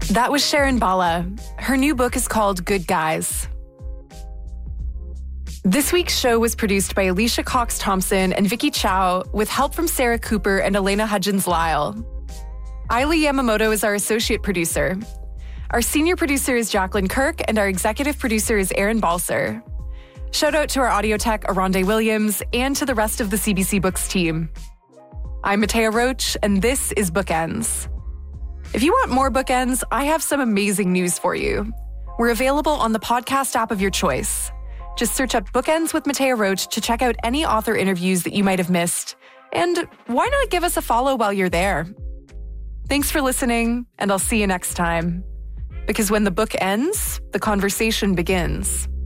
That was Sharon Bala. Her new book is called Good Guys. This week's show was produced by Alicia Cox-Thompson and Vicky Chow with help from Sarah Cooper and Elena Hudgens-Lyle. Ailey Yamamoto is our associate producer. Our senior producer is Jacqueline Kirk and our executive producer is Aaron Balser. Shout out to our audio tech, Aronde Williams, and to the rest of the CBC Books team. I'm Matea Roach, and this is Bookends. If you want more Bookends, I have some amazing news for you. We're available on the podcast app of your choice. Just search up Bookends with Matea Roach to check out any author interviews that you might have missed. And why not give us a follow while you're there? Thanks for listening, and I'll see you next time. Because when the book ends, the conversation begins.